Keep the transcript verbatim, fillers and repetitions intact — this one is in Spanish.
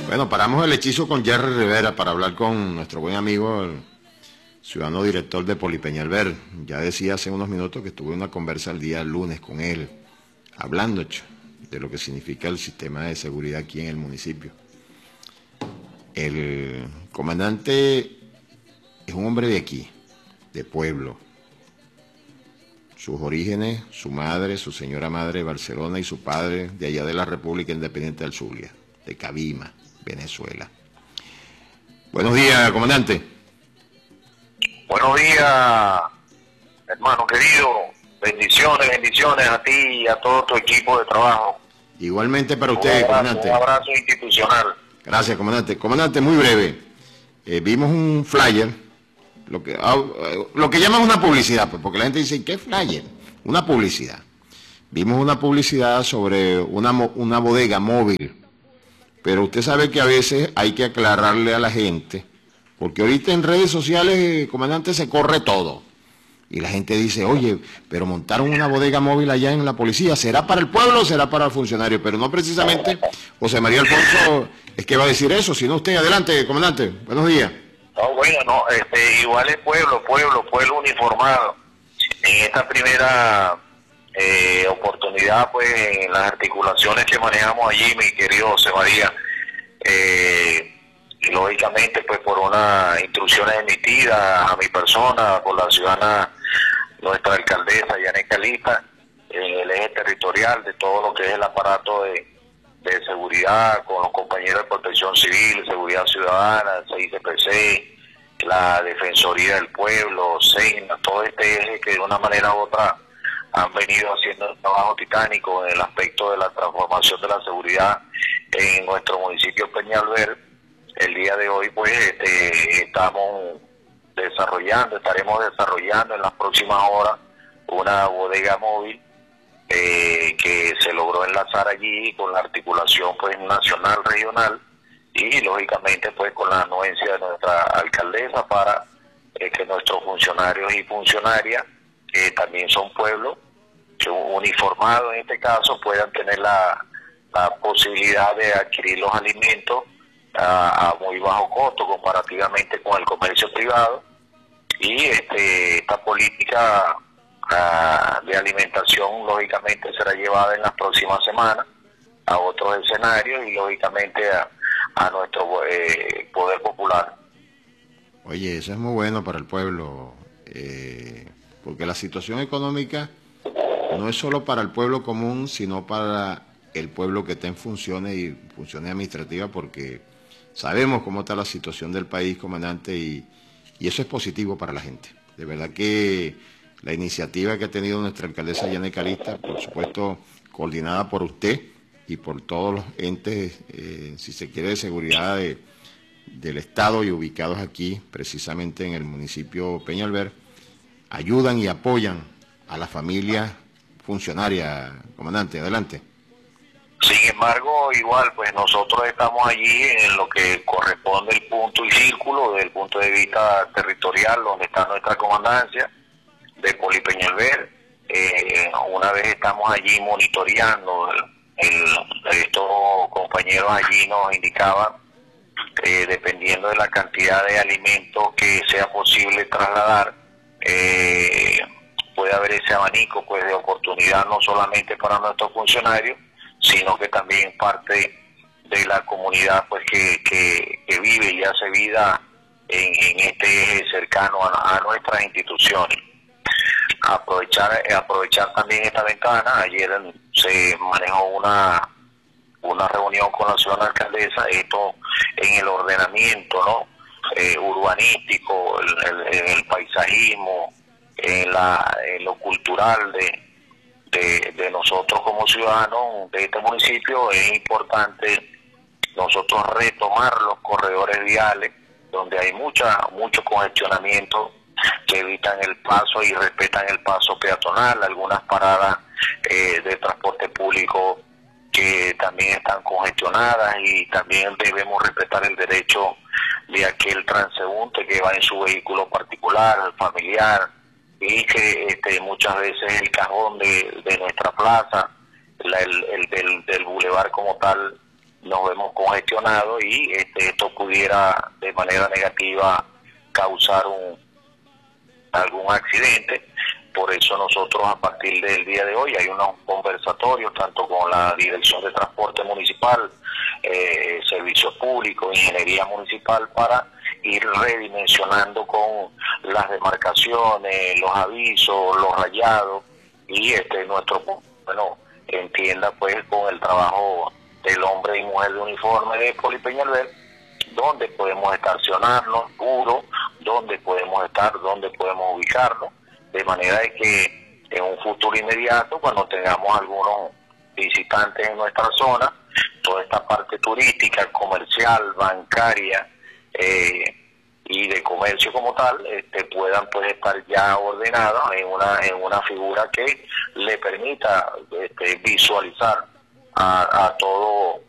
Bueno, paramos el hechizo con Jerry Rivera para hablar con nuestro buen amigo, el ciudadano director de Polipeñalver. Ya decía hace unos minutos que tuve una conversa el día lunes con él, hablando ch, de lo que significa el sistema de seguridad aquí en el municipio. El comandante es un hombre de aquí, de pueblo. Sus orígenes, su madre, su señora madre de Barcelona y su padre de allá de la República Independiente del Zulia, de Cabima, Venezuela. Buenos días, comandante. Buenos días, hermano querido. Bendiciones, bendiciones a ti y a todo tu equipo de trabajo. Igualmente para usted, un abrazo, comandante. Un abrazo institucional. Gracias, comandante. Comandante, muy breve. Eh, vimos un flyer, lo que, ah, lo que llaman una publicidad, pues, porque la gente dice, ¿qué flyer? Una publicidad. Vimos una publicidad sobre una, una bodega móvil, pero usted sabe que a veces hay que aclararle a la gente, porque ahorita en redes sociales, comandante, se corre todo. Y la gente dice, oye, pero montaron una bodega móvil allá en la policía, ¿será para el pueblo o será para el funcionario? Pero no precisamente José María Alfonso es que va a decir eso, sino usted. Adelante, comandante, buenos días. No, bueno, no, este, igual es pueblo, pueblo, pueblo uniformado. En esta primera eh, oportunidad, pues, en las articulaciones que manejamos allí, mi querido José María, eh, y lógicamente, pues, por unas instrucciones emitidas a mi persona, por la ciudadana, nuestra alcaldesa, Yanet Calista, en el eje territorial de todo lo que es el aparato de, de seguridad, con los compañeros de protección civil, seguridad ciudadana, C I C P C, la Defensoría del Pueblo, SEINA, todo este eje que de una manera u otra han venido haciendo un trabajo titánico en el aspecto de la transformación de la seguridad en nuestro municipio Peñalver. El día de hoy, pues, este, estamos desarrollando, estaremos desarrollando en las próximas horas una bodega móvil eh, que se logró enlazar allí con la articulación, pues, nacional, regional, y lógicamente, pues, con la anuencia de nuestra alcaldesa para eh, que nuestros funcionarios y funcionarias, que también son pueblos, que uniformados en este caso, puedan tener la, la posibilidad de adquirir los alimentos a, a muy bajo costo comparativamente con el comercio privado. Y este, esta política a, de alimentación lógicamente será llevada en las próximas semanas a otros escenarios y lógicamente a, a nuestro eh, poder popular. Oye, eso es muy bueno para el pueblo, eh, porque la situación económica no es solo para el pueblo común, sino para el pueblo que está en funciones y funciones administrativas, porque sabemos cómo está la situación del país, comandante, y, y eso es positivo para la gente. De verdad que la iniciativa que ha tenido nuestra alcaldesa Yanet Calista, por supuesto coordinada por usted y por todos los entes, eh, si se quiere, de seguridad de, del Estado y ubicados aquí, precisamente en el municipio Peñalver, ayudan y apoyan a la familia funcionaria. Comandante, adelante. Sin embargo, igual, pues nosotros estamos allí en lo que corresponde el punto y círculo, desde el punto de vista territorial, donde está nuestra comandancia de Polipeñalver. Eh, una vez estamos allí monitoreando, el, el, estos compañeros allí nos indicaban, eh, dependiendo de la cantidad de alimentos que sea posible trasladar, eh, puede haber ese abanico, pues, de oportunidad no solamente para nuestros funcionarios, sino que también parte de la comunidad, pues, que, que, que vive y hace vida en, en este eje cercano a, a nuestras instituciones. Aprovechar, aprovechar también esta ventana. Ayer se manejó una, una reunión con la ciudadana alcaldesa, esto en el ordenamiento, ¿no? Eh, urbanístico, el, el, el paisajismo, en, la, en lo cultural de De, de nosotros como ciudadanos de este municipio. Es importante nosotros retomar los corredores viales donde hay mucha mucho congestionamiento, que evitan el paso y respetan el paso peatonal, algunas paradas eh, de transporte público que también están congestionadas, y también debemos respetar el derecho de aquel transeúnte que va en su vehículo particular, familiar, y que este, muchas veces el cajón de, de nuestra plaza, la, el, el del, del bulevar como tal, nos vemos congestionados y este, esto pudiera de manera negativa causar un, algún accidente. Por eso nosotros a partir del día de hoy hay unos conversatorios tanto con la Dirección de Transporte Municipal, eh, Servicios Públicos, Ingeniería Municipal, para ir redimensionando con las demarcaciones, los avisos, los rayados, y este nuestro, bueno, entienda pues con el trabajo del hombre y mujer de uniforme de Poli Peñalver, dónde podemos estacionarnos, duro, dónde podemos estar, dónde podemos ubicarnos, de manera de que en un futuro inmediato, cuando tengamos algunos visitantes en nuestra zona, toda esta parte turística, comercial, bancaria eh, y de comercio como tal, este, puedan pues estar ya ordenadas en una en una figura que le permita este, visualizar a, a todo